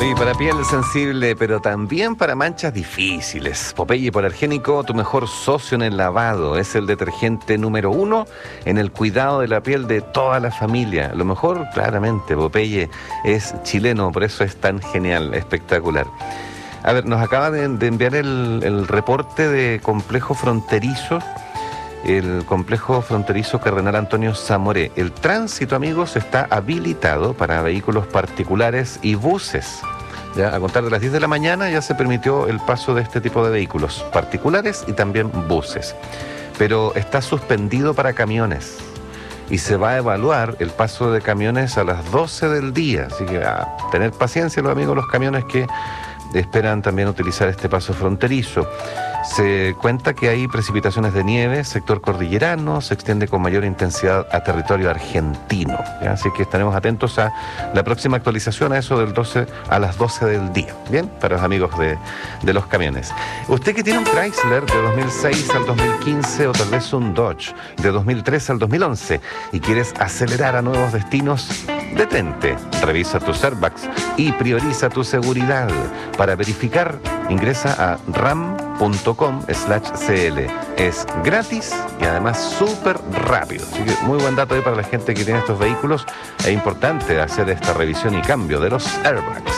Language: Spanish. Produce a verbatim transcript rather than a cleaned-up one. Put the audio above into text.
Y para piel sensible, pero también para manchas difíciles. Popeye Hipoalergénico, tu mejor socio en el lavado. Es el detergente número uno en el cuidado de la piel de toda la familia. Lo mejor, claramente, Popeye es chileno, por eso es tan genial, espectacular. A ver, nos acaba de, de enviar el, el reporte de Complejo Fronterizo. El complejo fronterizo Cardenal Antonio Zamoré. El tránsito, amigos, está habilitado para vehículos particulares y buses. Ya, a contar de las diez de la mañana ya se permitió el paso de este tipo de vehículos particulares y también buses. Pero está suspendido para camiones y se va a evaluar el paso de camiones a las doce del día. Así que a tener paciencia los amigos, los camiones que esperan también utilizar este paso fronterizo. Se cuenta que hay precipitaciones de nieve, sector cordillerano, se extiende con mayor intensidad a territorio argentino, ¿ya? Así que estaremos atentos a la próxima actualización, a eso del doce a las doce del día, ¿bien? Para los amigos de, de los camiones. Usted que tiene un Chrysler de dos mil seis al dos mil quince o tal vez un Dodge de dos mil tres al dos mil once y quieres acelerar a nuevos destinos, detente, revisa tus airbags y prioriza tu seguridad. Para verificar, ingresa a ram punto com slash cl. Es gratis y además súper rápido. Así que muy buen dato ahí para la gente que tiene estos vehículos. Es importante hacer esta revisión y cambio de los airbags.